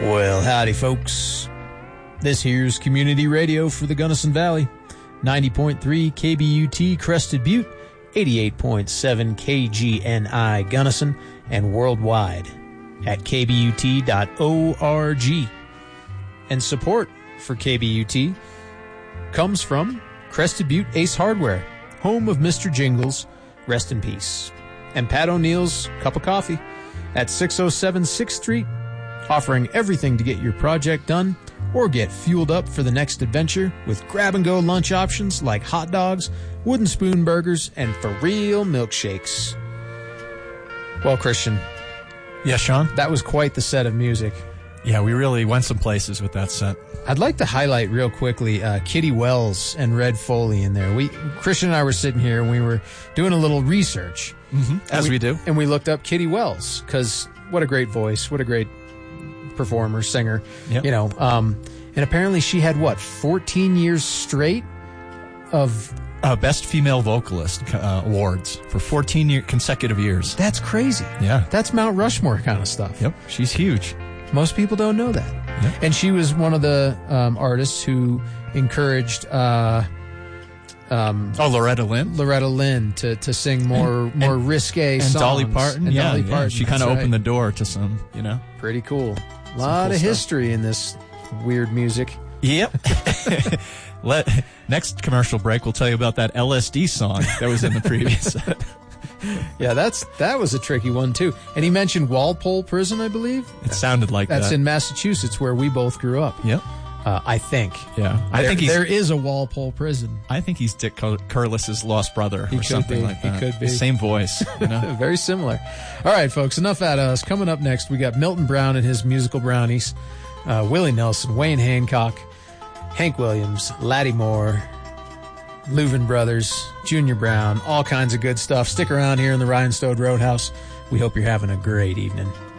Well, howdy, folks. This here's community radio for the Gunnison Valley. 90.3 KBUT Crested Butte, 88.7 KGNI Gunnison, and worldwide at kbut.org. And support for KBUT comes from Crested Butte Ace Hardware, home of Mr. Jingles, rest in peace, and Pat O'Neill's Cup of Coffee at 607 6th Street, offering everything to get your project done or get fueled up for the next adventure with grab-and-go lunch options like hot dogs, wooden spoon burgers, and for-real milkshakes. Well, Christian. Yeah, Sean? That was quite the set of music. Yeah, we really went some places with that set. I'd like to highlight real quickly Kitty Wells and Red Foley in there. Christian and I were sitting here and we were doing a little research. Mm-hmm. As we do. And we looked up Kitty Wells because what a great voice, what a great performer, singer. Yep. You know, and apparently she had, 14 years straight of... Best Female Vocalist awards for 14 consecutive years. That's crazy. Yeah. That's Mount Rushmore kind of stuff. Yep, she's huge. Most people don't know that. Yep. And she was one of the artists who encouraged Loretta Lynn? Loretta Lynn to sing more risque songs. And Dolly Parton. And Yeah, Dolly Parton. She kind of opened the door to some, Pretty cool. A lot cool of stuff. history in this weird music. Yep. Next commercial break, we'll tell you about that LSD song that was in the previous set. Yeah, that was a tricky one, too. And he mentioned Walpole Prison, I believe. It sounded like That's that. in Massachusetts, where we both grew up. Yep. I think. Yeah. There is a Walpole Prison. I think he's Dick Curlis's lost brother or something like that. He could be. Same voice. Very similar. All right, folks, enough out of us. Coming up next, we got Milton Brown and his musical brownies, Willie Nelson, Wayne Hancock, Hank Williams, Laddie Moore, Louvin Brothers, Junior Brown, all kinds of good stuff. Stick around here in the Rhinestone Roadhouse. We hope you're having a great evening.